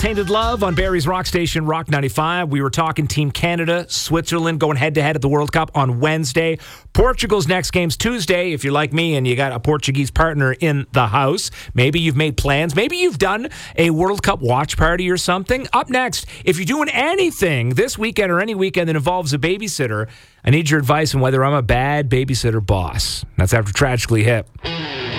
Tainted Love on Barrie's Rock Station, Rock 95. We were talking Team Canada, Switzerland going head-to-head at the World Cup on Wednesday. Portugal's next game's Tuesday. If you're like me and you got a Portuguese partner in the house, maybe you've made plans. Maybe you've done a World Cup watch party or something. Up next, if you're doing anything this weekend or any weekend that involves a babysitter, I need your advice on whether I'm a bad babysitter boss. That's after Tragically Hip.